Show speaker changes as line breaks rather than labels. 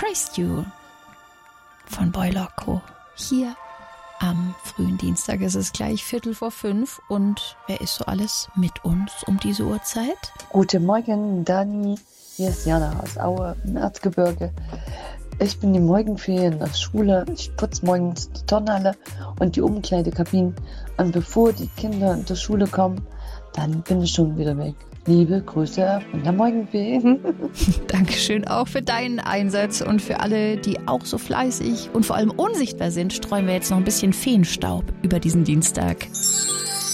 Surprised You von Boy Loco. Hier am frühen Dienstag ist es gleich 4:45 und wer ist so alles mit uns um diese Uhrzeit?
Guten Morgen, Dani. Hier ist Jana aus Aue im Erzgebirge. Ich bin die Morgenferien nach Schule. Ich putze morgens die Turnhalle und die Umkleidekabinen. Und bevor die Kinder in die Schule kommen, dann bin ich schon wieder weg. Liebe Grüße von der Morgenferien.
Dankeschön auch für deinen Einsatz und für alle, die auch so fleißig und vor allem unsichtbar sind, streuen wir jetzt noch ein bisschen Feenstaub über diesen Dienstag.